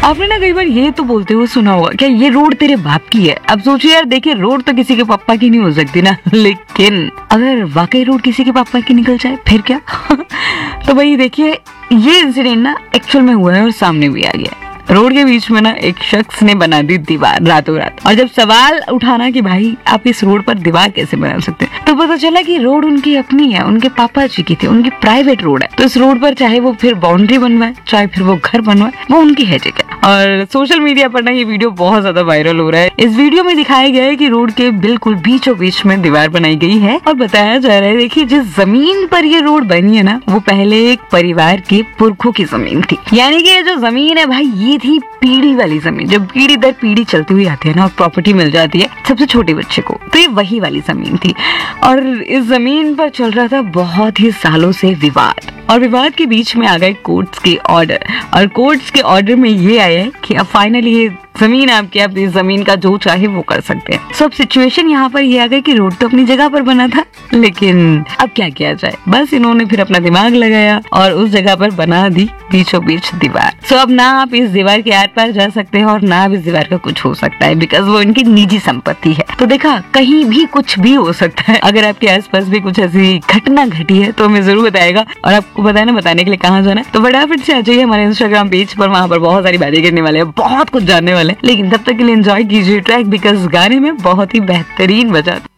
आपने ना कई बार ये तो बोलते हुए सुना होगा, क्या ये रोड तेरे बाप की है? अब सोचिए यार, देखिए रोड तो किसी के पापा की नहीं हो सकती ना, लेकिन अगर वाकई रोड किसी के पापा की निकल जाए फिर क्या? तो भाई देखिए, ये इंसिडेंट ना एक्चुअल में हुआ है और सामने भी आ गया। रोड के बीच में ना एक शख्स ने बना दी दीवार रातों रात। और जब सवाल उठाना कि भाई आप इस रोड पर दीवार कैसे बना सकते हैं, तो पता चला कि रोड उनकी अपनी है, उनके पापा जी की थी, उनकी प्राइवेट रोड है। तो इस रोड पर चाहे वो फिर बाउंड्री बनवाए, चाहे फिर वो घर बनवाए, वो उनकी है जगह। और सोशल मीडिया पर ना ये वीडियो बहुत ज्यादा वायरल हो रहा है। इस वीडियो में दिखाया गया है कि रोड के बिल्कुल बीचों बीच में दीवार बनाई गई है और बताया जा रहा है, देखिए जिस जमीन पर ये रोड बनी है ना, वो पहले एक परिवार के पुरखों की जमीन थी। यानी कि ये जो जमीन है भाई, ये थी पीढ़ी वाली जमीन। जब पीढ़ी दर पीढ़ी चलती हुई आती है ना और प्रॉपर्टी मिल जाती है सबसे छोटे बच्चे को, तो ये वही वाली जमीन थी। और इस जमीन पर चल रहा था बहुत ही सालों से विवाद, और विवाद के बीच में आ गए कोर्ट्स के ऑर्डर। और कोर्ट्स के ऑर्डर में ये आया है कि अब फाइनली ये जमीन आपकी, आप इस जमीन का जो चाहे वो कर सकते हैं। सब सिचुएशन यहाँ पर ये आ गई कि रोड तो अपनी जगह पर बना था, लेकिन अब क्या किया जाए? बस इन्होंने फिर अपना दिमाग लगाया और उस जगह पर बना दी बीचों बीच दीवार। सो अब ना आप इस दीवार के आर पार जा सकते हैं और ना अब इस दीवार का कुछ हो सकता है, बिकॉज वो इनकी निजी संपत्ति है। तो देखा, कहीं भी कुछ भी हो सकता है। अगर आपके आसपास भी कुछ ऐसी घटना घटी है तो हमें जरूर बताएगा, और आपको बताया ना बताने के लिए कहाँ जाना है, तो फटाफट से आ जाइए हमारे इंस्टाग्राम पेज पर। वहाँ पर बहुत सारी बातें करने वाले हैं, बहुत कुछ जानने वाले हैं। लेकिन तब तक के लिए एंजॉय कीजिए ट्रैक, बिकॉज गाने में बहुत ही बेहतरीन बजा